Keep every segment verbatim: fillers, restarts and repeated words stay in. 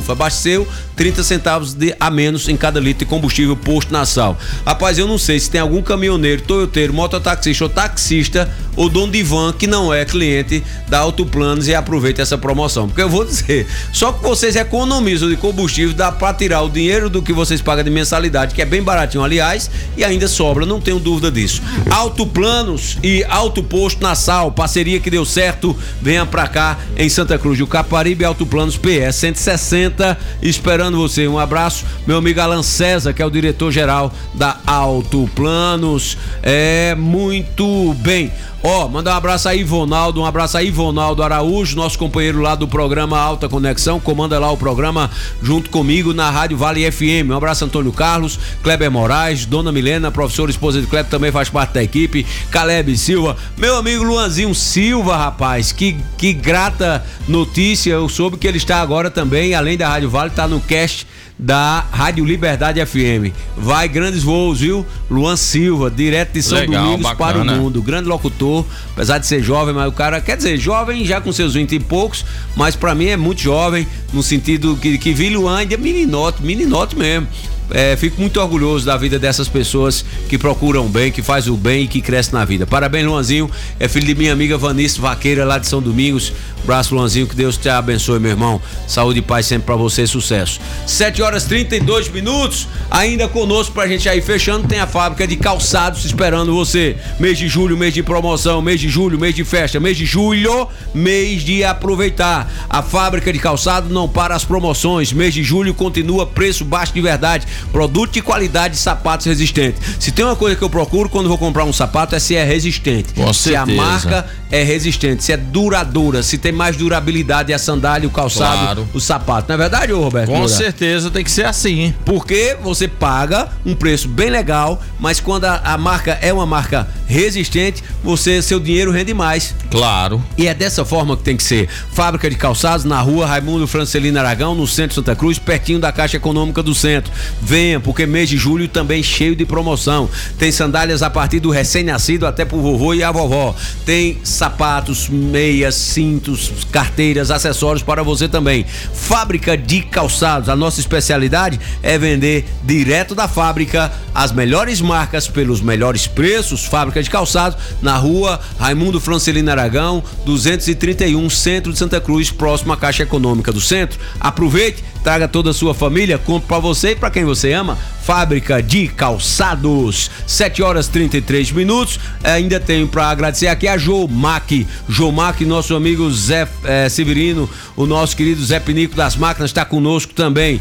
posto. Abasteceu, trinta centavos de, a menos em cada litro de combustível posto na Sal. Rapaz, eu não sei se tem algum caminhoneiro, toyoteiro, mototaxista ou taxista ou dono de van que não é cliente da Autoplanos e aproveita essa promoção. Porque eu vou dizer, só que vocês economizam de combustível, dá pra tirar o dinheiro do que vocês pagam de mensalidade, que é bem baratinho, aliás, e ainda sobra, não tenho dúvida disso. Autoplanos e Autoposto na Sal, parceria que deu certo, venha pra cá em Santa Cruz do Caparibe, Autoplanos P S cento e sessenta, esperando você. Um abraço, meu amigo Alan César, que é o diretor-geral da Autoplanos. É, muito bem. Ó, oh, mandar um abraço a Ivonaldo, um abraço a Ivonaldo Araújo, nosso companheiro lá do programa Alta Conexão, comanda lá o programa junto comigo na Rádio Vale F M. Um abraço a Antônio Carlos, Kleber Moraes, Dona Milena, professora esposa de Kleber, também faz parte da equipe, Caleb Silva, meu amigo Luanzinho Silva, rapaz, que, que grata notícia, eu soube que ele está agora também, além da Rádio Vale, está no cast da Rádio Liberdade F M. Vai grandes voos, viu? Luan Silva, direto de São Legal, Domingos bacana. Para o mundo. Grande locutor, apesar de ser jovem, mas o cara, quer dizer, jovem já com seus vinte e poucos, mas pra mim é muito jovem, no sentido que, que vi Luan ainda meninote, meninote mesmo. É, fico muito orgulhoso da vida dessas pessoas que procuram bem, que faz o bem e que cresce na vida. Parabéns, Luanzinho, é filho de minha amiga Vanice Vaqueira, lá de São Domingos. Abraço, Luanzinho, que Deus te abençoe, meu irmão. Saúde e paz sempre pra você, sucesso. sete horas e trinta e dois minutos, ainda conosco pra gente aí fechando, tem a fábrica de calçados esperando você. Mês de julho, mês de promoção, mês de julho, mês de festa, mês de julho, mês de aproveitar. A fábrica de calçado não para as promoções, mês de julho continua preço baixo de verdade. Produto de qualidade, sapatos resistentes. Se tem uma coisa que eu procuro quando vou comprar um sapato é se é resistente. Com se certeza. A marca é resistente, se é duradoura, se tem mais durabilidade a sandália, o calçado, claro. O sapato. Não é verdade, ô Roberto? Com Moura? Certeza tem que ser assim. Porque você paga um preço bem legal, mas quando a, a marca é uma marca resistente, você, seu dinheiro rende mais. Claro. E é dessa forma que tem que ser. Fábrica de calçados na rua Raimundo Francelino Aragão, no centro de Santa Cruz, pertinho da Caixa Econômica do Centro. Venha, porque mês de julho também cheio de promoção. Tem sandálias a partir do recém-nascido até pro vovô e a vovó. Tem sapatos, meias, cintos, carteiras, acessórios para você também. Fábrica de calçados. A nossa especialidade é vender direto da fábrica as melhores marcas pelos melhores preços. Fábrica de calçados na rua Raimundo Francelino Aragão, duzentos e trinta e um, centro de Santa Cruz, próximo à Caixa Econômica do Centro. Aproveite, traga toda a sua família, compre para você e para quem você ama. Fábrica de calçados. sete horas e trinta e três minutos. Ainda tenho para agradecer aqui a Jomac. Jomac, nosso amigo Zé é, Severino, o nosso querido Zé Pinico das Máquinas está conosco também.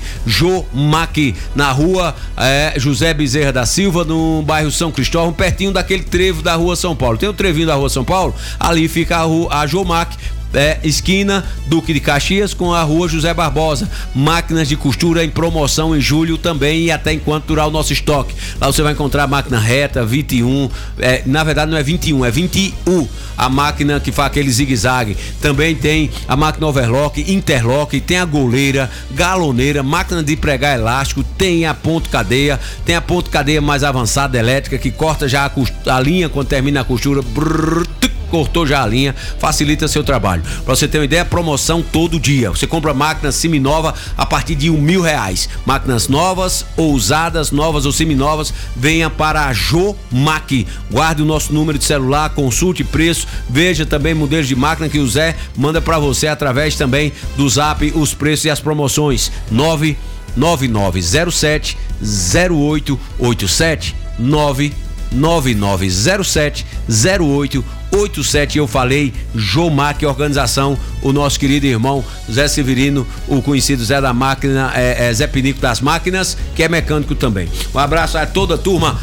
Jomac, na rua é, José Bezerra da Silva, no bairro São Cristóvão, pertinho daquele trevo da rua São Paulo. Tem o trevinho da rua São Paulo? Ali fica a, rua, a Jomac. É, esquina Duque de Caxias com a rua José Barbosa. Máquinas de costura em promoção em julho também e até enquanto durar o nosso estoque. Lá você vai encontrar máquina reta, vinte e um, é, na verdade não é vinte e um, é vinte e um, a máquina que faz aquele zigue-zague. Também tem a máquina overlock, interlock, tem a goleira, galoneira, máquina de pregar elástico, tem a ponto cadeia, tem a ponto cadeia mais avançada elétrica que corta já a, cost... a linha quando termina a costura. Brrr, cortou já a linha, facilita seu trabalho. Pra você ter uma ideia, promoção todo dia. Você compra máquina seminova a partir de um mil reais. Máquinas novas ou usadas, novas ou seminovas, venha para a Jomac. Guarde o nosso número de celular, consulte preço, veja também modelos de máquina que o Zé manda para você através também do Zap, os preços e as promoções. nove nove nove zero sete zero oito oito sete nove nove nove zero sete zero oito oito sete. Eu falei Jomac Organização, o nosso querido irmão Zé Severino, o conhecido Zé da Máquina, é, é Zé Pinico das Máquinas, que é mecânico também. Um abraço a toda a turma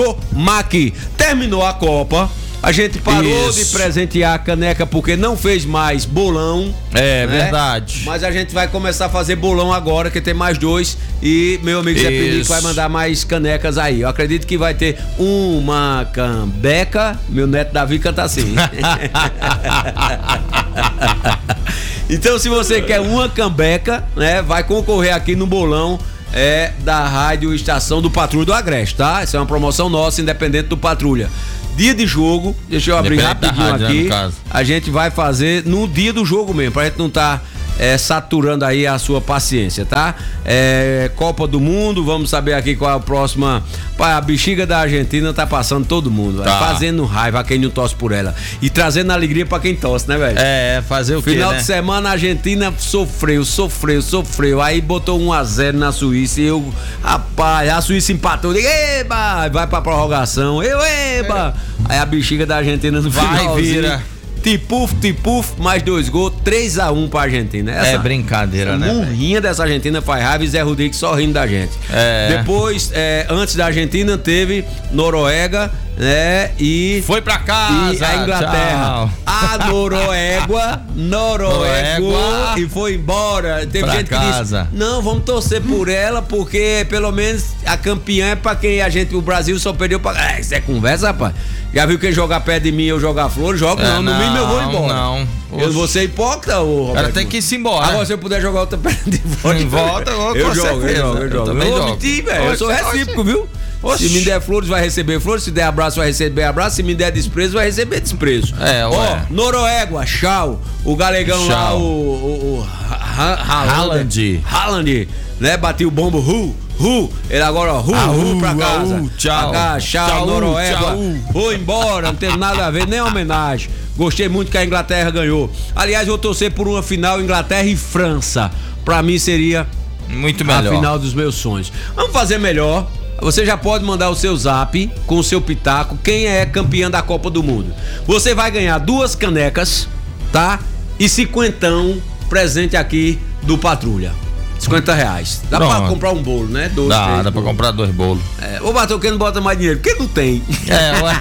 Jomac. Terminou a Copa, a gente parou Isso. de presentear a caneca porque não fez mais bolão. É, né? Verdade. Mas a gente vai começar a fazer bolão agora, que tem mais dois. E meu amigo Zé Pinico vai mandar mais canecas aí. Eu acredito que vai ter uma cambeca. Meu neto Davi canta assim. Então, se você quer uma cambeca, né, vai concorrer aqui no bolão. É da Rádio Estação do Patrulha do Agreste, tá? Essa é uma promoção nossa, independente do Patrulha. Dia de jogo, deixa eu abrir rapidinho rádio, aqui. Né, a gente vai fazer no dia do jogo mesmo, pra gente não tá é, saturando aí a sua paciência, tá? É, Copa do Mundo, vamos saber aqui qual é a próxima. Pai, a bexiga da Argentina tá passando todo mundo, tá. Fazendo raiva a quem não torce por ela e trazendo alegria pra quem torce, né, velho? É, fazer o quê, Final né? de semana a Argentina sofreu, sofreu, sofreu, aí botou um a zero na Suíça e eu, rapaz, a Suíça empatou, eu digo, eba, vai pra prorrogação, eu, eba, é. Aí a bexiga da Argentina no vai, finalzinho, vira. Tipuf, tipuf, mais dois gols, três a um pra Argentina. Essa é brincadeira, né? Murrinha dessa Argentina faz raiva e Zé Rodrigues só rindo da gente. É. Depois, é, antes da Argentina, teve Noruega, né? E. Foi pra casa! E a Inglaterra. Tchau. A Noruega, Noruega, e foi embora. Teve pra gente casa. que disse: não, vamos torcer por ela, porque pelo menos a campeã é pra quem a gente, o Brasil só perdeu pra. É, isso é conversa, rapaz. Já viu quem jogar perto de mim eu jogar flores? Jogo, é, não, no mínimo eu vou embora. Não, eu vou ser hipócrita, ô Roberto? Ela tem que ir se embora. Agora, se eu puder jogar outra perna de volta, em volta, eu, eu, jogo, eu jogo, eu jogo. Eu, eu vou mentir, velho. Eu sou recíproco, viu? Oxi. Se me der flores, vai receber flores. Se der abraço, vai receber abraço. Se me der desprezo, vai receber desprezo. É, ó, Noruega, tchau. O galegão tchau. lá, o, o, o Haaland. Haaland, né? Bateu o bombo, ru, ru. Ele agora, ó, ru, ah, ru pra casa. Uh, tchau. Pra cá, tchau, tchau, Noruega. Tchau. Vou embora, não tem nada a ver, nem homenagem. Gostei muito que a Inglaterra ganhou. Aliás, vou torcer por uma final Inglaterra e França. Pra mim seria muito melhor. A final dos meus sonhos. Vamos fazer melhor. Você já pode mandar o seu zap com o seu pitaco. Quem é campeã da Copa do Mundo? Você vai ganhar duas canecas, tá? E cinquentão presente aqui do Patrulha. cinquenta reais. Dá Pronto. pra comprar um bolo, né? Dois, dá, três, dá pra comprar dois bolos. É, ô Batão, quem não bota mais dinheiro? Porque não tem. É, ué.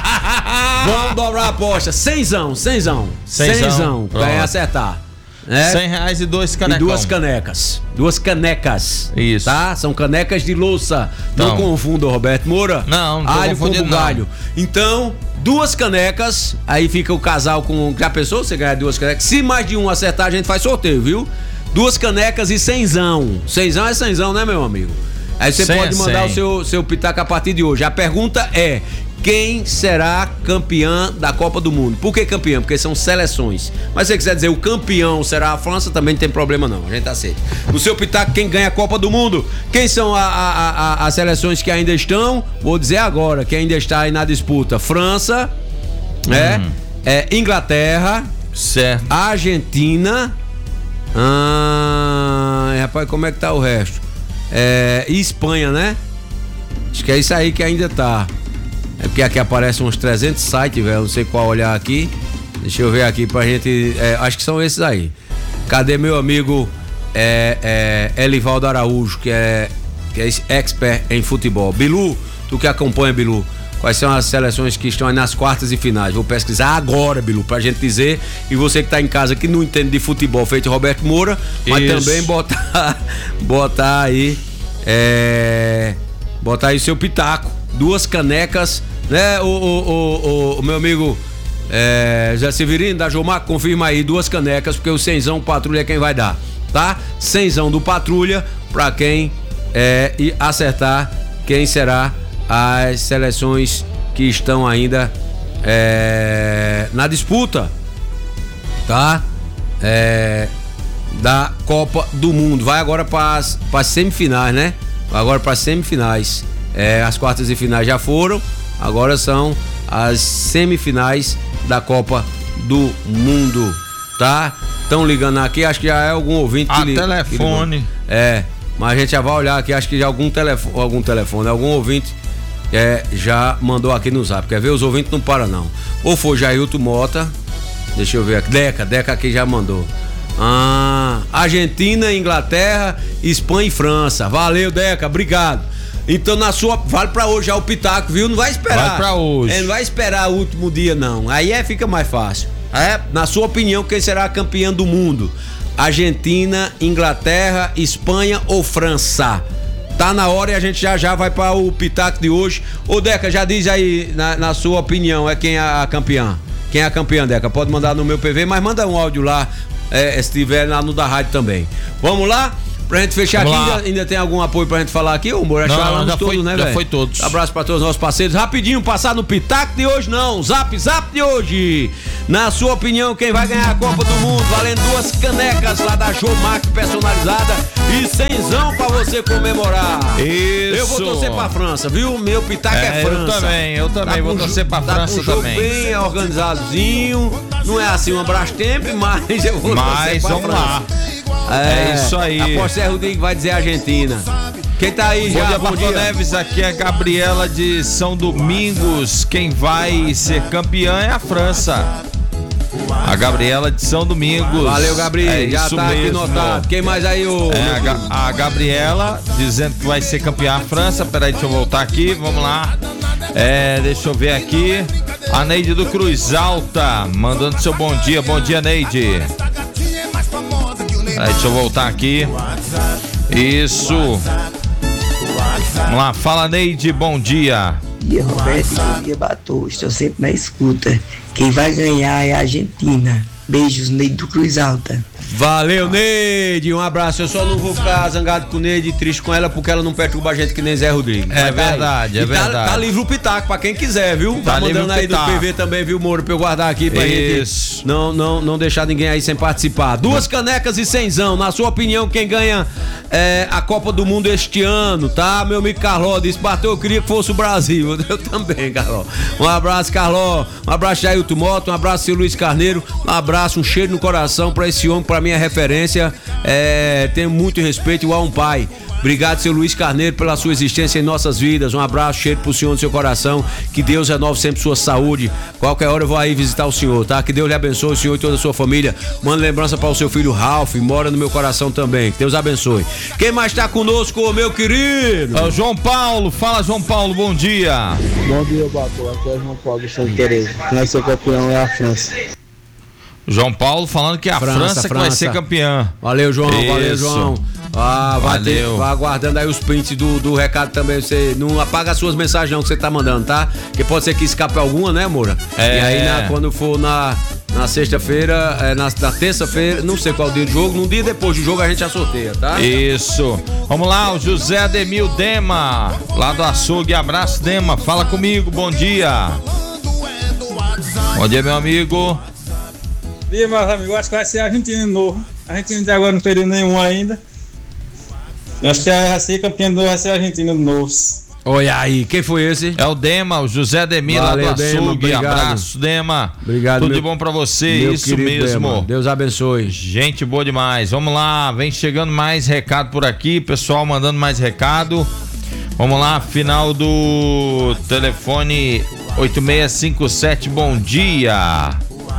Vamos dobrar a aposta. Cenzão, cenzão. Cenzão. Pra acertar. É? cem reais e dois canecas. E duas canecas. Duas canecas. Isso. Tá? São canecas de louça. Não, não confunda, Roberto Moura. Não, não tô alho com bugalho. Não. Então, duas canecas. Aí fica o casal com. Já pensou? Você ganhar duas canecas. Se mais de um acertar, a gente faz sorteio, viu? Duas canecas e cenzão. Cenzão é cenzão, né, meu amigo? Aí você pode mandar o seu, seu pitaco a partir de hoje. A pergunta é: quem será campeã da Copa do Mundo? Por que campeão? Porque são seleções. Mas se você quiser dizer o campeão será a França, também não tem problema não, a gente aceita. No seu pitaco, quem ganha a Copa do Mundo? Quem são a, a, a, as seleções que ainda estão? Vou dizer agora, que ainda está aí na disputa. França, hum. é, é, Inglaterra, certo. Argentina, ah, rapaz, como é que tá o resto? É, e Espanha, né? Acho que é isso aí que ainda tá. É porque aqui aparecem uns trezentos sites, velho. Não sei qual olhar aqui. Deixa eu ver aqui pra gente. É, acho que são esses aí. Cadê meu amigo é, é, Elivaldo Araújo, que é, que é expert em futebol? Bilu, tu que acompanha, Bilu, quais são as seleções que estão aí nas quartas e finais? Vou pesquisar agora, Bilu, pra gente dizer. E você que tá em casa que não entende de futebol, feito Roberto Moura, mas Isso. também botar, botar aí. É, botar aí seu pitaco. Duas canecas, né? O, o, o, o meu amigo é, Zé Severino da Jomar, confirma aí, duas canecas, porque o cenzão Patrulha é quem vai dar, tá? Cenzão do Patrulha pra quem é, e acertar quem será as seleções que estão ainda é, na disputa, tá? É, da Copa do Mundo. Vai agora para as semifinais, né? Vai agora para as semifinais. É, as quartas e finais já foram, agora são as semifinais da Copa do Mundo, tá? Estão ligando aqui, acho que já é algum ouvinte que li, telefone. Que é, mas a gente já vai olhar aqui, acho que já algum telefone, algum telefone, algum ouvinte é, já mandou aqui no zap. Quer ver? Os ouvintes não param não. Ou foi Jailton Mota, deixa eu ver aqui, Deca, Deca aqui já mandou. Ah, Argentina, Inglaterra, Espanha e França. Valeu, Deca, obrigado. Então, na sua. Vale pra hoje já o pitaco, viu? Não vai esperar. Vale pra hoje. É, não vai esperar o último dia, não. Aí é, fica mais fácil. É, na sua opinião, quem será a campeã do mundo? Argentina, Inglaterra, Espanha ou França? Tá na hora e a gente já já vai para o pitaco de hoje. Ô, Deca, já diz aí, na, na sua opinião, é quem é a campeã? Quem é a campeã, Deca? Pode mandar no meu P V, mas manda um áudio lá, é, se tiver lá no da rádio também. Vamos lá? Pra gente fechar Vamos aqui, lá. ainda, ainda tem algum apoio pra gente falar aqui? O Moura Não, falamos já todos, foi- né, já velho? foi todos. Abraço pra todos os nossos parceiros. Rapidinho, passar no Pitaco de hoje não, Zap Zap de hoje. Na sua opinião, quem vai ganhar a Copa do Mundo? Valendo duas canecas lá da Jomac personalizada e cenzão pra você comemorar. Isso. Eu vou torcer pra França, viu? Meu Pitaco é, É, França. eu também, eu também Tá vou com torcer pra tá França com um jogo também. bem organizadozinho. Não é assim uma Brastemp, mas eu vou torcer Mas pra vamos França. lá. É isso aí. Aposto que é Rodrigo vai dizer Argentina. Quem tá aí Bom já? dia, Bom Bartol dia. Neves, aqui é a Gabriela de São Domingos. Quem vai ser campeã é a França. A Gabriela de São Domingos. Valeu, Gabriel. É já isso tá aqui mesmo. notado. Quem mais aí, ô? É, a, Ga- a Gabriela dizendo que vai ser campeã a França. Peraí, deixa eu voltar aqui. Vamos lá. É, deixa eu ver aqui. A Neide do Cruz Alta mandando seu bom dia. Bom dia, Neide. Peraí, deixa eu voltar aqui. Isso. Vamos lá, fala, Neide. Bom dia. Bom dia, Roberto. Bom dia, Batou. Estou sempre na escuta. Quem vai ganhar é a Argentina. Beijos, Neide do Cruz Alta. Valeu, Neide. Um abraço. Eu só não vou ficar zangado com Neide e triste com ela porque ela não perturba a gente que nem Zé Rodrigues. É Mas tá aí. verdade, é E tá, verdade. Tá livre o Pitaco pra quem quiser, viu? Tá, Tá livre mandando o aí do Pitaco. P V também, viu, Moro? Pra eu guardar aqui pra Isso. gente não, não, não deixar ninguém aí sem participar. Duas canecas e cenzão. Na sua opinião, quem ganha é, a Copa do Mundo este ano, tá? Meu amigo Carló disse, bateu, eu queria que fosse o Brasil. Eu também, Carló. Um abraço, Carló. Um abraço, Jailton Moto. Um abraço, seu Luiz Carneiro. Um abraço, um cheiro no coração pra esse homem, pra minha referência. É, tenho muito respeito, igual um pai. Obrigado, seu Luiz Carneiro, pela sua existência em nossas vidas. Um abraço, cheiro pro senhor no seu coração. Que Deus renove sempre sua saúde. Qualquer hora eu vou aí visitar o senhor, tá? Que Deus lhe abençoe, o senhor e toda a sua família. Manda lembrança para o seu filho Ralph, mora no meu coração também. Que Deus abençoe. Quem mais tá conosco, meu querido? É o João Paulo. Fala, João Paulo. Bom dia. Bom dia, Bato. Aqui é o João Paulo do Santa Teresa. Quem vai ser campeão é a França. João Paulo falando que é a França, França, que vai França. ser campeã. Valeu, João. Valeu, Isso. João. Ah, vai, ter, Valeu. vai aguardando aí os prints do, do recado também. Você não apaga as suas mensagens não que você tá mandando, tá? Porque pode ser que escape alguma, né, Moura? É. E aí, na- quando for na, na sexta-feira, é, na, na terça-feira, não sei qual o dia do jogo, num dia depois do jogo a gente já sorteia, tá? Isso. Vamos lá, o José Ademil Dema, lá do açougue. Abraço, Dema. Fala comigo. Bom dia. Bom dia, meu amigo. E meus amigos, acho que vai ser a Argentina de novo. A Argentina até agora não perdeu nenhum ainda. Eu acho que vai ser campeão de novo, vai ser a Argentina de novo. Olha aí, quem foi esse? É o Dema, o José Ademir lá do Valeu, Dema, açougue. obrigado. Abraço, Dema. Obrigado, Tudo meu- de bom pra você, Meu isso querido mesmo. Dema, Deus abençoe. Gente boa demais. Vamos lá, vem chegando mais recado por aqui, pessoal mandando mais recado. Vamos lá, final do telefone oito seis cinco sete, bom dia.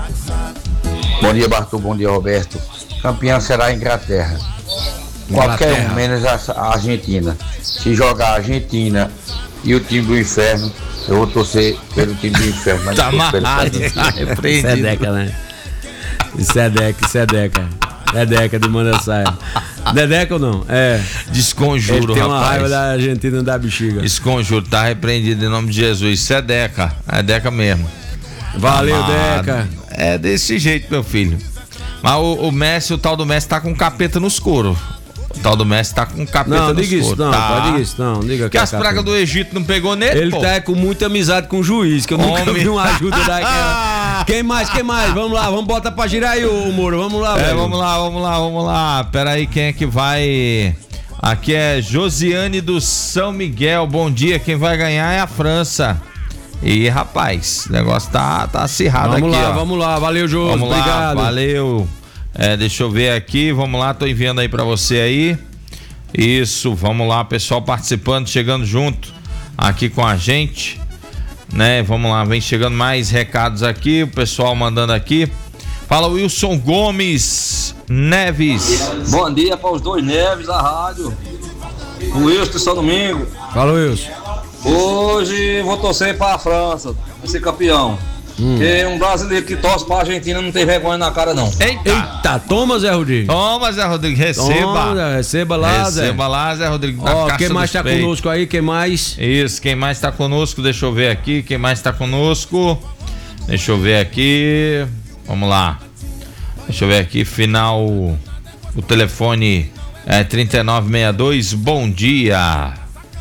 Bom dia, Bartol. Bom dia, Roberto. Campeão será a Inglaterra. Qualquer Inglaterra. um, menos a a Argentina. Se jogar a Argentina e o time do inferno, eu vou torcer pelo time do inferno. Mas Tá não torço pelo amarrado, time do tá inferno. Isso é Deca, né? Isso é Deca, isso é Deca. É Deca de Manda Saia. Dedeca ou não? É. Ele Desconjuro, tem uma raiva rapaz. da Argentina da bexiga. Desconjuro, tá repreendido em nome de Jesus. Isso é Deca, é Deca mesmo. Valeu, Amado. Deca. É desse jeito, meu filho. Mas o, o Messi, o tal do Messi tá com capeta nos coros. O tal do Messi tá com capeta Não, nos diga isso, coros. não, tá. pode diga isso, não, diga Que as pragas do Egito não pegou nele, Ele pô. tá com muita amizade com o juiz, que eu nunca Homem. vi uma ajuda daquela. Quem mais, quem mais? Vamos lá, vamos botar pra girar aí, ô Moro, vamos lá, É, velho. vamos lá, vamos lá, vamos lá. Pera aí, quem é que vai... Aqui é Josiane do São Miguel. Bom dia, quem vai ganhar é a França. E, rapaz, o negócio tá, tá acirrado Vamos aqui, lá, ó. vamos lá, valeu, Jô, Vamos obrigado. lá, valeu. É, deixa eu ver aqui, vamos lá, tô enviando aí pra você aí. Isso, vamos lá, pessoal participando, chegando junto aqui com a gente, né? Vamos lá, vem chegando mais recados aqui, o pessoal mandando aqui. Fala, Wilson Gomes Neves. Bom dia para os dois Neves da rádio. O Wilson de São Domingo. Fala, Wilson. Hoje vou torcer para a França, vai ser campeão. Hum. Porque um brasileiro que torce para a Argentina não tem vergonha na cara, não. Eita! Eita, toma, Zé Rodrigo. Toma, Zé Rodrigo, receba. Toma, receba lá, Zé. Receba lá, Zé Rodrigo. na Ó, caixa quem mais dos tá peitos. conosco aí, quem mais? Isso, quem mais tá conosco, deixa eu ver aqui, quem mais tá conosco, deixa eu ver aqui, vamos lá, deixa eu ver aqui, final, o telefone É trinta e nove sessenta e dois, bom dia.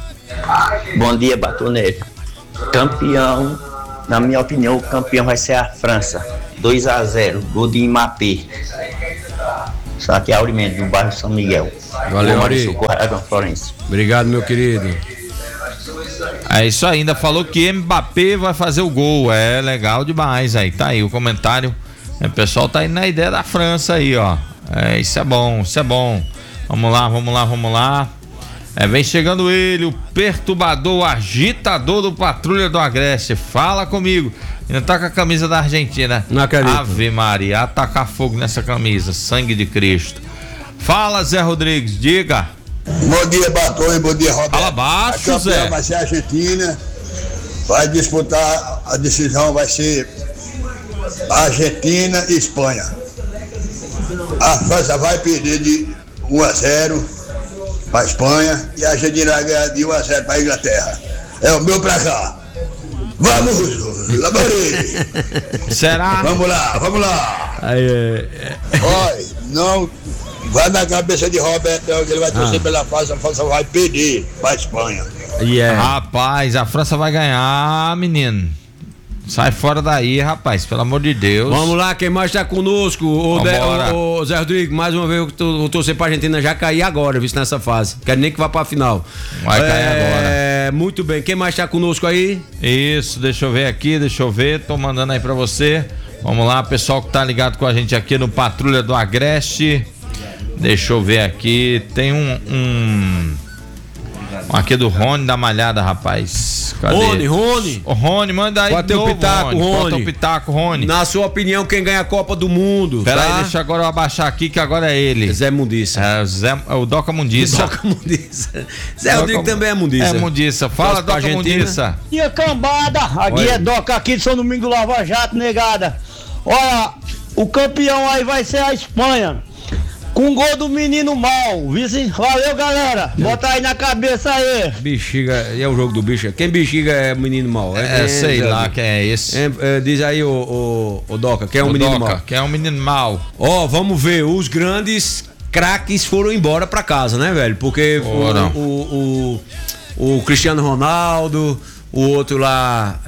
Bom dia, Batoneiro. Campeão, na minha opinião, o campeão vai ser a França. dois a zero, gol de Mbappé. Só que é Aurimento, do bairro São Miguel. Valeu, Ari. Obrigado, meu querido. É isso aí, ainda falou que Mbappé vai fazer o gol. É legal demais aí. Tá aí o comentário. O pessoal tá indo na ideia da França aí, ó. É, isso é bom, isso é bom. Vamos lá, vamos lá, vamos lá. É, vem chegando ele, o perturbador, o agitador do Patrulha do Agreste. Fala comigo. Ainda tá com a camisa da Argentina. Não acredito. Ave Maria, atacar fogo nessa camisa. Sangue de Cristo. Fala, Zé Rodrigues, diga. Bom dia, Batone, bom dia, Roberto. Fala baixo, a Zé. Vai ser a Argentina. Vai disputar, a decisão vai ser Argentina e Espanha. A França vai perder de um a zero para a Espanha e a Argentina vai ganhar de um a zero para a Inglaterra. É o meu pra cá. Vamos, Laborei. Será? Vamos lá, vamos lá. Aí, é, é. Olha, não vai na cabeça de Roberto, que ele vai torcer ah. pela França, a França vai perder para a Espanha. Yeah. Rapaz, a França vai ganhar, menino. Sai fora daí, rapaz, pelo amor de Deus. Vamos lá, quem mais tá conosco? O, de, o, o Zé Rodrigo, mais uma vez eu vou torcer pra Argentina já cair agora, visto nessa fase. Quero nem que vá pra final. Vai é, cair agora. Muito bem, quem mais tá conosco aí? Isso, deixa eu ver aqui, deixa eu ver, tô mandando aí pra você. Vamos lá, pessoal que tá ligado com a gente aqui no Patrulha do Agreste. Deixa eu ver aqui, tem um... um... Aqui do Rony da Malhada, rapaz. Cadê? Rony, Rony. O Rony, manda aí. Bota o pitaco, Rony. Bota o pitaco, Rony. Na sua opinião, quem ganha a Copa do Mundo? Pera tá? aí, deixa agora eu abaixar aqui, que agora é ele. Zé Mundiça. É, Zé, é o Doca Mundiça. Doca Mundiça. Zé Rodrigo também é Mundiça. É Mundiça. Fala, Doca Mundiça. E a cambada, aqui Oi. é Doca aqui de São Domingo Lava Jato, negada. Olha, o campeão aí vai ser a Espanha. Com gol do menino mal, vice? Valeu, galera. Bota aí na cabeça aí. Bexiga, é o jogo do bicho. Quem bexiga é o menino mal. É, é sei lá quem é esse. É, é, diz aí o, o, o Doca, quem é o, o menino Doca, mal. Quem é o menino mal. Ó, oh, vamos ver, os grandes craques foram embora pra casa, né, velho? Porque o, o, o, o Cristiano Ronaldo, o outro lá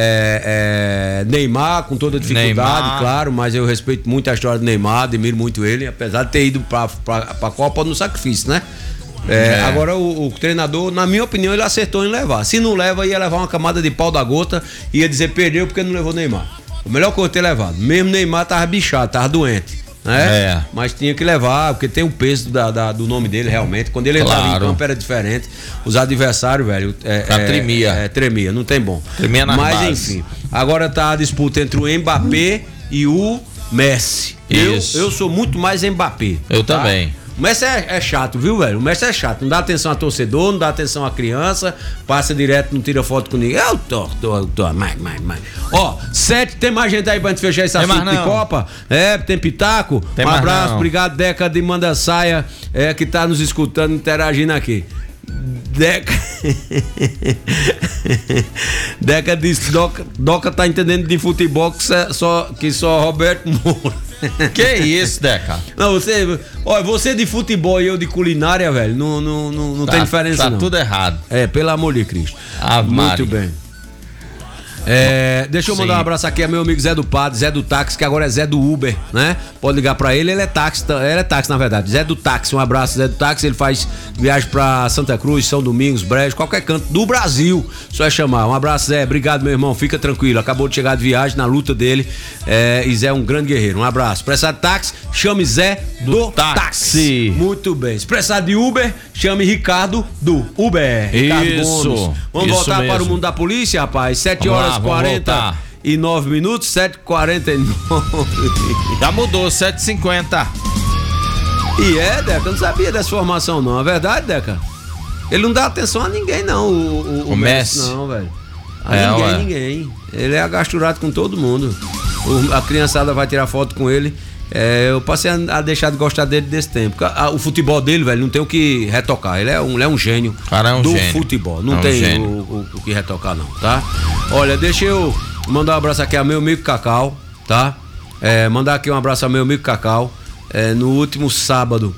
é, é, é Neymar, com toda a dificuldade, Neymar. Claro, mas eu respeito muito a história do Neymar, admiro muito ele, apesar de ter ido pra, pra, pra Copa no sacrifício, né? É, é. Agora o, o treinador, na minha opinião, ele acertou em levar. Se não leva, ia levar uma camada de pau da gota, ia dizer perdeu porque não levou Neymar. O melhor coisa ter levado. Mesmo Neymar tava bichado, tava doente, né? É. Mas tinha que levar, porque tem o peso da, da, do nome dele realmente. Quando ele claro. entrava em campo era diferente. Os adversários, velho, é, é, tremia. É, tremia, não tem bom. Tremia na Mas base. enfim, agora tá a disputa entre o Mbappé e o Messi. Isso. Eu, eu sou muito mais Mbappé. Eu tá? também. O Messi é, é chato, viu, velho? O Messi é chato. Não dá atenção a torcedor, não dá atenção a criança, passa direto, não tira foto com ninguém. Eu tô, tô, tô, mais, mais, mais. Ó, sete, tem mais gente aí pra gente fechar esse assunto de Copa? É, tem pitaco? Tem um mais abraço, não. obrigado, Deca de Manda Saia, é, que tá nos escutando, interagindo aqui. Deca. Deca disse: Doca, Doca tá entendendo de futebol que só, que só Roberto Moura. Que isso, Deca? Não, você. Olha, você de futebol e eu de culinária, velho, não, não, não, não tá, tem diferença, tá não. Tá tudo errado. É, pelo amor de Cristo. Ave Muito Maria. bem. É, deixa eu mandar Sim. um abraço aqui a meu amigo Zé do Padre, Zé do Táxi, que agora é Zé do Uber, né? Pode ligar pra ele, ele é táxi, ele é táxi na verdade. Zé do Táxi, um abraço, Zé do Táxi, ele faz viagem pra Santa Cruz, São Domingos, Brejo, qualquer canto do Brasil, só é chamar. Um abraço, Zé, obrigado, meu irmão, fica tranquilo, acabou de chegar de viagem na luta dele, é, e Zé é um grande guerreiro. Um abraço. Precisar de táxi, chame Zé do, do táxi. táxi. Muito bem. Se precisar de Uber, chame Ricardo do Uber. Ricardo Isso. Bônus. Vamos Isso voltar mesmo. para o mundo da polícia, rapaz. sete Vamos horas lá, e quarenta e nove minutos, sete e quarenta e nove. Já mudou, sete e cinquenta. E é, Deca, eu não sabia dessa formação, não. É verdade, Deca? Ele não dá atenção a ninguém, não. O, o, o Messi. Messi, não, velho. A É, ninguém, ué. ninguém. Ele é agasturado com todo mundo. O, a criançada vai tirar foto com ele. É, eu passei a, a deixar de gostar dele desse tempo. A, o futebol dele, velho, não tem o que retocar. Ele é um, ele é um gênio Cara, é um do gênio. futebol. Não É um tem gênio. o, o, o que retocar, não, tá? Olha, deixa eu mandar um abraço aqui ao meu amigo Cacau, tá? É, mandar aqui um abraço ao meu amigo Cacau. É, no último sábado,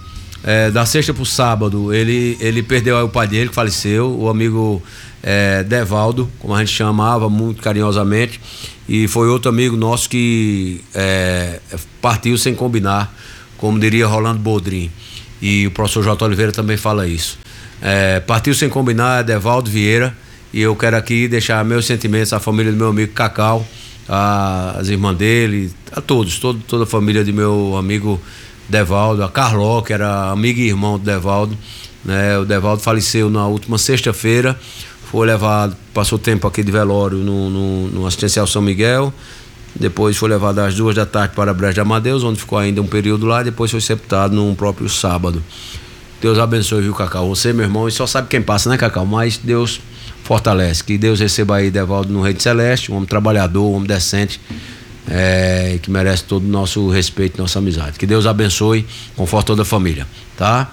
é, da sexta pro sábado, ele, ele perdeu aí o pai dele, que faleceu, o amigo é, Devaldo, como a gente chamava muito carinhosamente, e foi outro amigo nosso que é, partiu sem combinar, como diria Rolando Boldrin, e o professor J. Oliveira também fala isso. É, partiu sem combinar, Devaldo Vieira, e eu quero aqui deixar meus sentimentos à família do meu amigo Cacau, às irmãs dele, a todos, todo, toda a família de meu amigo Devaldo, a Carló, que era amigo e irmão do Devaldo, né? O Devaldo faleceu na última sexta-feira, foi levado, passou tempo aqui de velório no, no, no Assistencial São Miguel, depois foi levado às duas da tarde para Brejo de Amadeus, onde ficou ainda um período lá, depois foi sepultado num próprio sábado. Deus abençoe, viu, Cacau? Você, meu irmão, e só sabe quem passa, né, Cacau? Mas Deus fortalece. Que Deus receba aí Devaldo no Reino Celeste, um homem trabalhador, um homem decente, é, que merece todo o nosso respeito, nossa amizade. Que Deus abençoe, conforte toda a família, tá?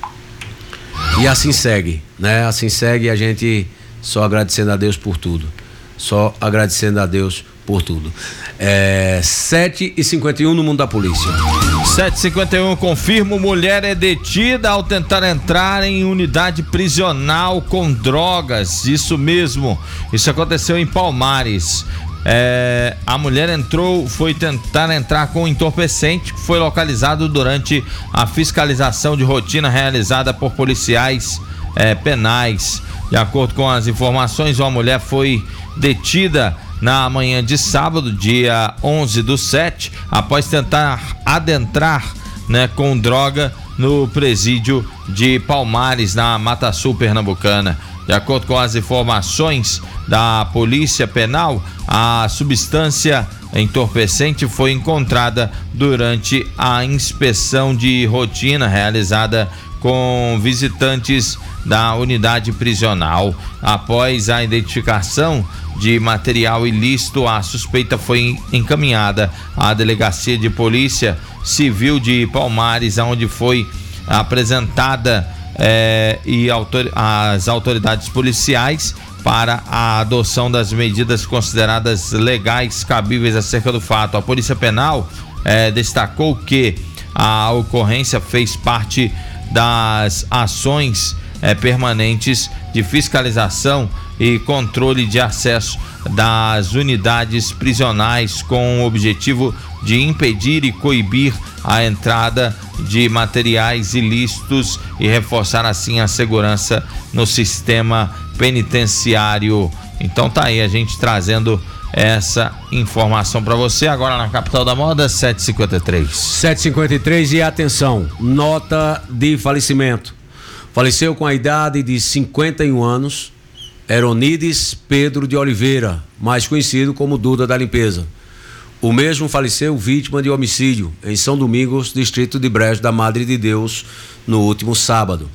E assim segue, né? Assim segue, a gente só agradecendo a Deus por tudo. Só agradecendo a Deus por tudo. É, sete e cinquenta e um no Mundo da Polícia. sete e cinquenta e um, confirmo, mulher é detida ao tentar entrar em unidade prisional com drogas. Isso mesmo, isso aconteceu em Palmares. É, a mulher entrou, foi tentar entrar com entorpecente, que foi localizado durante a fiscalização de rotina realizada por policiais é, penais. De acordo com as informações, uma mulher foi detida na manhã de sábado, dia onze do sete, após tentar adentrar, né, com droga no presídio de Palmares, na Mata Sul pernambucana. De acordo com as informações da Polícia Penal, a substância entorpecente foi encontrada durante a inspeção de rotina realizada com visitantes da unidade prisional. Após a identificação de material ilícito, a suspeita foi encaminhada à Delegacia de Polícia Civil de Palmares, onde foi apresentada eh, e autor, as autoridades policiais para a adoção das medidas consideradas legais cabíveis acerca do fato. A Polícia Penal eh, destacou que a ocorrência fez parte das ações eh, permanentes de fiscalização e controle de acesso das unidades prisionais, com o objetivo de impedir e coibir a entrada de materiais ilícitos e reforçar assim a segurança no sistema penitenciário. Então tá aí a gente trazendo essa informação para você agora na Capital da Moda. Sete e cinquenta e três. sete e cinquenta e três e atenção, nota de falecimento. Faleceu com a idade de cinquenta e um anos Eronides Pedro de Oliveira, mais conhecido como Duda da Limpeza. O mesmo faleceu vítima de homicídio em São Domingos, distrito de Brejo da Madre de Deus, no último sábado.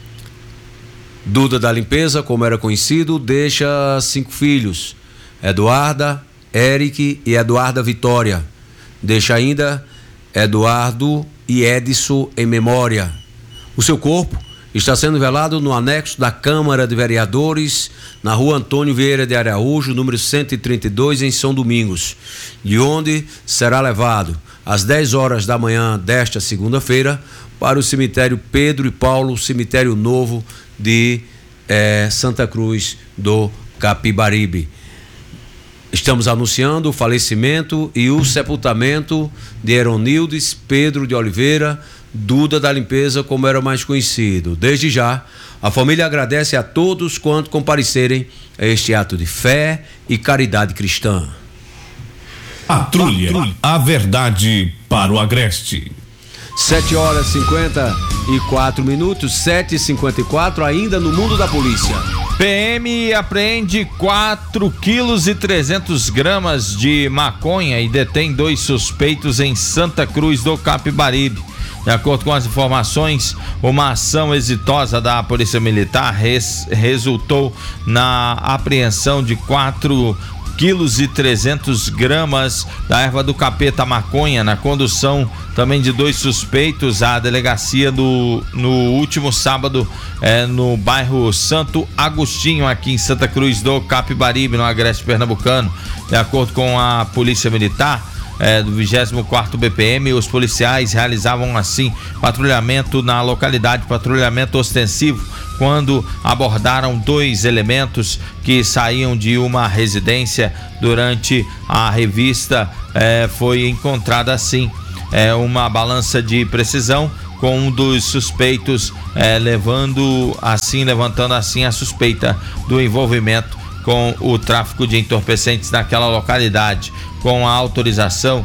Duda da Limpeza, como era conhecido, deixa cinco filhos: Eduarda, Eric e Eduarda Vitória. Deixa ainda Eduardo e Edson em memória. O seu corpo está sendo velado no anexo da Câmara de Vereadores, na rua Antônio Vieira de Araújo, número cento e trinta e dois, em São Domingos, de onde será levado às dez horas da manhã desta segunda-feira para o cemitério Pedro e Paulo, cemitério novo de eh, Santa Cruz do Capibaribe. Estamos anunciando o falecimento e o sepultamento de Eronildes Pedro de Oliveira, Duda da Limpeza, como era mais conhecido. Desde já, a família agradece a todos quanto comparecerem a este ato de fé e caridade cristã. Patrulha, a verdade para o Agreste. sete horas e cinquenta e quatro minutos, sete e cinquenta e quatro, ainda no Mundo da Polícia. P M apreende quatro quilos e trezentos gramas de maconha e detém dois suspeitos em Santa Cruz do Capibaribe. De acordo com as informações, uma ação exitosa da Polícia Militar res, resultou na apreensão de quatro quilos e trezentos gramas da erva do capeta maconha, na condução também de dois suspeitos à delegacia do, no último sábado, é, no bairro Santo Agostinho, aqui em Santa Cruz do Capibaribe, no Agreste Pernambucano. De acordo com a Polícia Militar, é, do vigésimo quarto B P M. Os policiais realizavam assim patrulhamento na localidade, patrulhamento ostensivo, quando abordaram dois elementos que saíam de uma residência. Durante a revista é, foi encontrada assim é, uma balança de precisão com um dos suspeitos é, levando assim, levantando assim a suspeita do envolvimento com o tráfico de entorpecentes naquela localidade. Com a autorização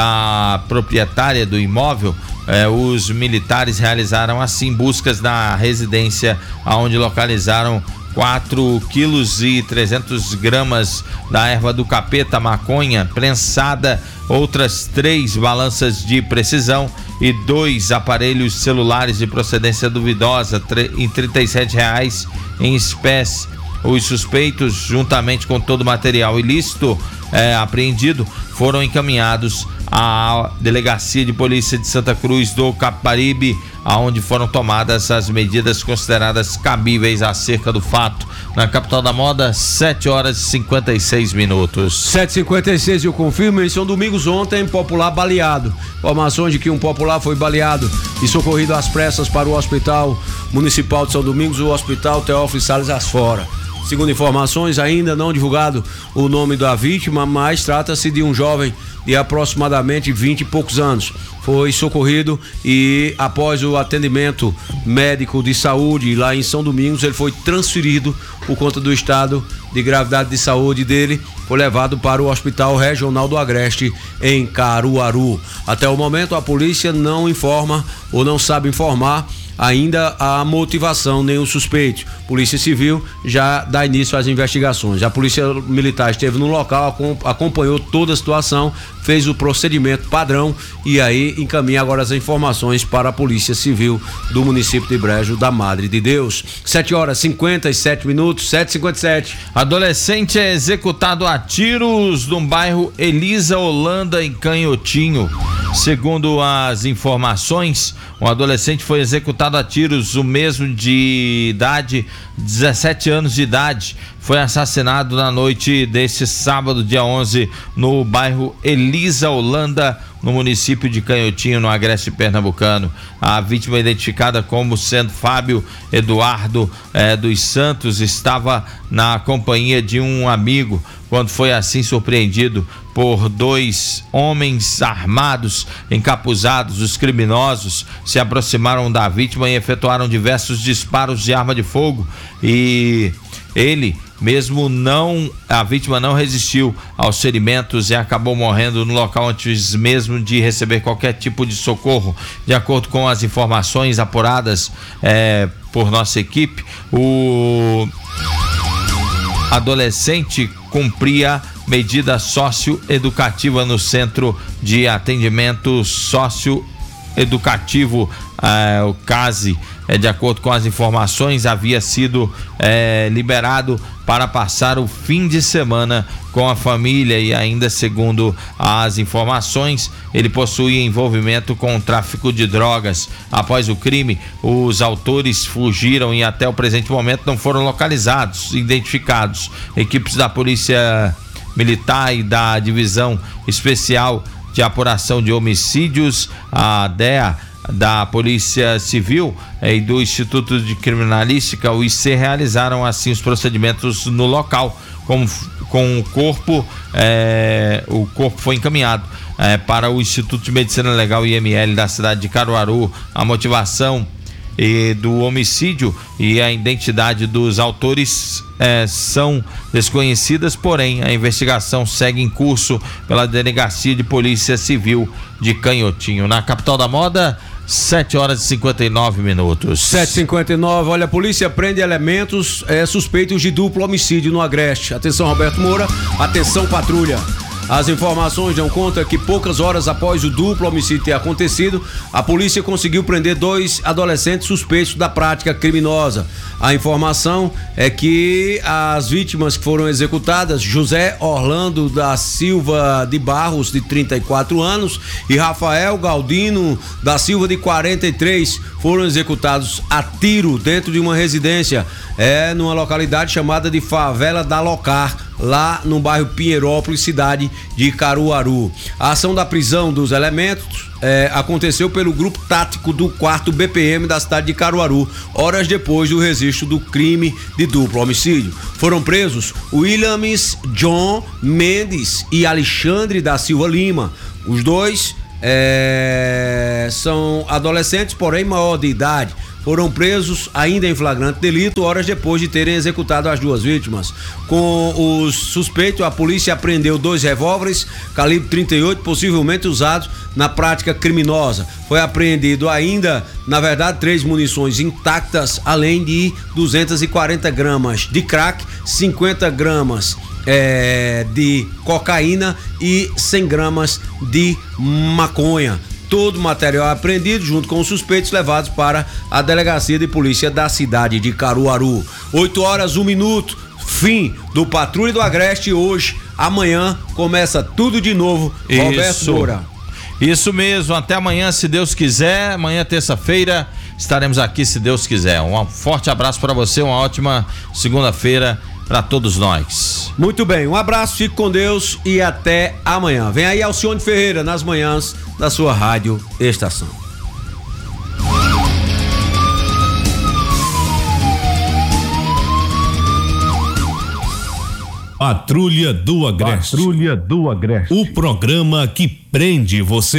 da proprietária do imóvel, eh, os militares realizaram assim buscas na residência, onde localizaram quatro quilos e trezentas gramas da erva do capeta, maconha prensada, outras três balanças de precisão e dois aparelhos celulares de procedência duvidosa em trinta e sete reais em espécie. Os suspeitos, juntamente com todo o material ilícito é, apreendido, foram encaminhados à Delegacia de Polícia de Santa Cruz do Capibaribe, aonde foram tomadas as medidas consideradas cabíveis acerca do fato. Na capital da moda, sete horas e cinquenta e seis minutos. sete e cinquenta e seis, eu confirmo. Em São Domingos, ontem, popular baleado. Informações de que um popular foi baleado e socorrido às pressas para o Hospital Municipal de São Domingos, o Hospital Teófilo Salles Asfora. Segundo informações, ainda não divulgado o nome da vítima, mas trata-se de um jovem de aproximadamente vinte e poucos anos. Foi socorrido e, após o atendimento médico de saúde lá em São Domingos, ele foi transferido por conta do estado de gravidade de saúde dele. Foi levado para o Hospital Regional do Agreste, em Caruaru. Até o momento, a polícia não informa ou não sabe informar ainda a motivação nem o suspeito. Polícia Civil já dá início às investigações. A Polícia Militar esteve no local, acompanhou toda a situação, fez o procedimento padrão e aí encaminha agora as informações para a Polícia Civil do município de Brejo da Madre de Deus. sete horas e cinquenta e sete minutos, sete e cinquenta e sete. Adolescente é executado a tiros no bairro Elisa Holanda, em Canhotinho. Segundo as informações, um adolescente foi executado a tiros, o mesmo de idade, dezessete anos de idade, foi assassinado na noite deste sábado, dia onze, no bairro Elisa Holanda, no município de Canhotinho, no Agreste Pernambucano. A vítima, identificada como sendo Fábio Eduardo eh, dos Santos, estava na companhia de um amigo quando foi assim surpreendido por dois homens armados, encapuzados. Os criminosos se aproximaram da vítima e efetuaram diversos disparos de arma de fogo e ele mesmo não, a vítima não resistiu aos ferimentos e acabou morrendo no local antes mesmo de receber qualquer tipo de socorro. De acordo com as informações apuradas é, por nossa equipe, o adolescente cumpria medida socioeducativa no Centro de Atendimento Socioeducativo, é, o CASE. É, de acordo com as informações, havia sido é, liberado para passar o fim de semana com a família e ainda, segundo as informações, ele possuía envolvimento com o tráfico de drogas. Após o crime, os autores fugiram e até o presente momento não foram localizados, identificados. Equipes da Polícia Militar e da Divisão Especial de Apuração de Homicídios, a D E A, da Polícia Civil e do Instituto de Criminalística, o I C, realizaram assim os procedimentos no local. Com, com o corpo, é, o corpo foi encaminhado é, para o Instituto de Medicina Legal I M L da cidade de Caruaru. A motivação e do homicídio e a identidade dos autores é, são desconhecidas, porém a investigação segue em curso pela Delegacia de Polícia Civil de Canhotinho. Na capital da moda, sete horas e cinquenta e nove minutos. sete e cinquenta e nove. Olha, a polícia prende elementos é, suspeitos de duplo homicídio no Agreste. Atenção, Roberto Moura. Atenção, patrulha. As informações dão conta que poucas horas após o duplo homicídio ter acontecido, a polícia conseguiu prender dois adolescentes suspeitos da prática criminosa. A informação é que as vítimas que foram executadas, José Orlando da Silva de Barros, de trinta e quatro anos, e Rafael Galdino da Silva, de quarenta e três, foram executados a tiro dentro de uma residência, é numa localidade chamada de Favela da Locar, lá no bairro Pinheirópolis, cidade de Caruaru. A ação da prisão dos elementos é, aconteceu pelo grupo tático do quarto B P M da cidade de Caruaru, horas depois do registro do crime de duplo homicídio. Foram presos Williams John Mendes e Alexandre da Silva Lima. Os dois é, são adolescentes, porém maior de idade. Foram presos ainda em flagrante delito, horas depois de terem executado as duas vítimas. Com os suspeitos, a polícia apreendeu dois revólveres calibre trinta e oito, possivelmente usados na prática criminosa. Foi apreendido ainda, na verdade, três munições intactas, além de duzentas e quarenta gramas de crack, cinquenta gramas é, de cocaína e cem gramas de maconha. Todo o material apreendido, junto com os suspeitos, levados para a delegacia de polícia da cidade de Caruaru. oito horas, um minuto, fim do Patrulha do Agreste. Hoje, amanhã, começa tudo de novo. Roberto Moura. Isso mesmo, até amanhã, se Deus quiser. Amanhã, terça-feira, estaremos aqui, se Deus quiser. Um forte abraço para você, uma ótima segunda-feira para todos nós. Muito bem, um abraço, fique com Deus e até amanhã. Vem aí Alcione Ferreira nas manhãs da sua Rádio Estação. Patrulha do Agreste. Patrulha do Agreste. O programa que prende você.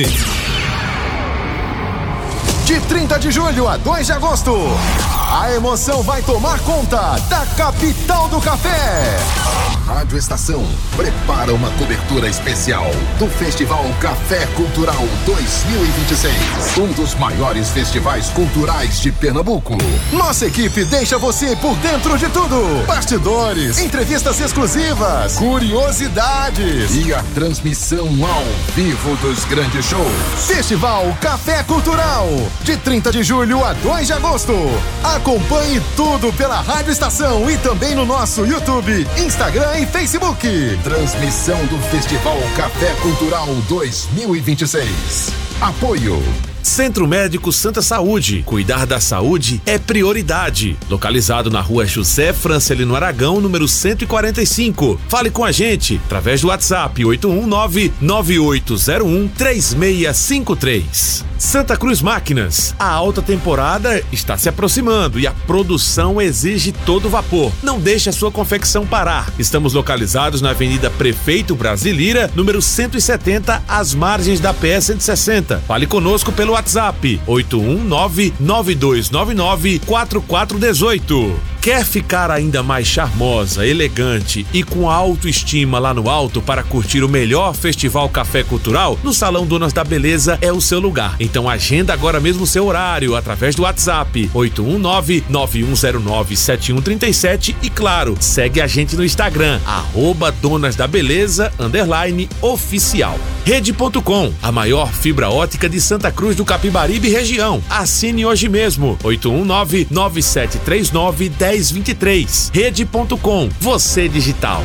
De trinta de julho a dois de agosto, a emoção vai tomar conta da capital do café. Rádio Estação prepara uma cobertura especial do Festival Café Cultural dois mil e vinte e seis, um dos maiores festivais culturais de Pernambuco. Nossa equipe deixa você por dentro de tudo: bastidores, entrevistas exclusivas, curiosidades e a transmissão ao vivo dos grandes shows. Festival Café Cultural, de trinta de julho a dois de agosto. Acompanhe tudo pela Rádio Estação e também no nosso YouTube, Instagram e Facebook. Transmissão do Festival Café Cultural dois mil e vinte e seis. Apoio Centro Médico Santa Saúde. Cuidar da saúde é prioridade. Localizado na rua José Francelino Aragão, número cento e quarenta e cinco. Fale com a gente através do WhatsApp oito um nove, nove oito zero um, três seis cinco três. Santa Cruz Máquinas. A alta temporada está se aproximando e a produção exige todo vapor. Não deixe a sua confecção parar. Estamos localizados na Avenida Prefeito Brasilira, número cento e setenta, às margens da P S cento e sessenta. Fale conosco pelo WhatsApp oito um nove, nove dois nove nove, quatro quatro um oito. Quer ficar ainda mais charmosa, elegante e com autoestima lá no alto para curtir o melhor Festival Café Cultural? No Salão Donas da Beleza é o seu lugar. Então agenda agora mesmo o seu horário através do WhatsApp oito um nove, nove um zero nove, sete um três sete e, claro, segue a gente no Instagram, arroba Donas da Beleza, underline, oficial. Rede ponto com, a maior fibra ótica de Santa Cruz do Capibaribe região. Assine hoje mesmo, oito um nove, nove sete três nove, um zero dois três. Rede ponto com, você digital.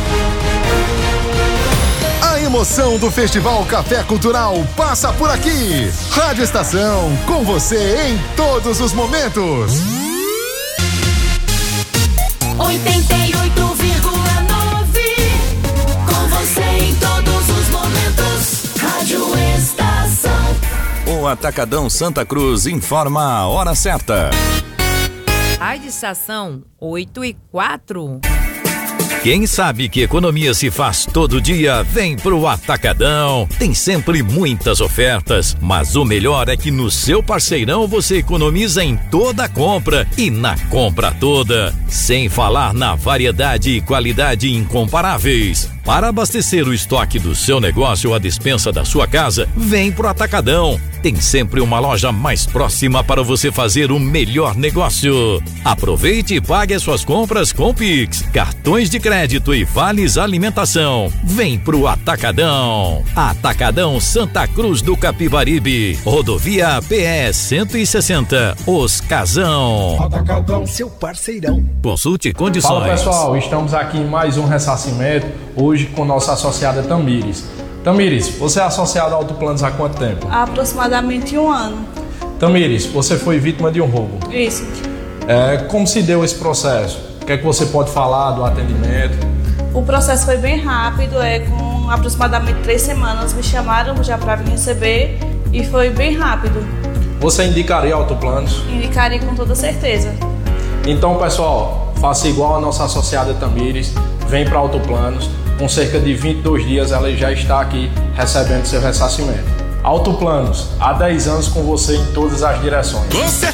A emoção do Festival Café Cultural passa por aqui. Rádio Estação, com você em todos os momentos. oitenta e oito vírgula nove, com você em todos os momentos. Rádio Estação. O Atacadão Santa Cruz informa a hora certa. Rádio Estação oito e quatro. Quem sabe que economia se faz todo dia, vem pro Atacadão. Tem sempre muitas ofertas, mas o melhor é que no seu parceirão você economiza em toda a compra e na compra toda. Sem falar na variedade e qualidade incomparáveis. Para abastecer o estoque do seu negócio ou a despensa da sua casa, vem pro Atacadão. Tem sempre uma loja mais próxima para você fazer o melhor negócio. Aproveite e pague as suas compras com Pix, cartões de crédito e vales alimentação. Vem pro Atacadão. Atacadão Santa Cruz do Capibaribe. Rodovia P E cento e sessenta. Os Casão. Atacadão, seu parceirão. Consulte condições. Fala pessoal, estamos aqui em mais um ressarcimento, hoje com nossa associada Tamires. Tamires, você é associada ao Autoplanos há quanto tempo? Há aproximadamente um ano. Tamires, você foi vítima de um roubo. Isso. É, como se deu esse processo? O que é que você pode falar do atendimento? O processo foi bem rápido, é, com aproximadamente três semanas me chamaram já para vir receber e foi bem rápido. Você indicaria Autoplanos? Indicaria com toda certeza. Então, pessoal, faça igual a nossa associada Tamires, vem para Autoplanos. Com cerca de vinte e dois dias ela já está aqui recebendo seu ressarcimento. Autoplanos, há dez anos com você em todas as direções. Com certeza.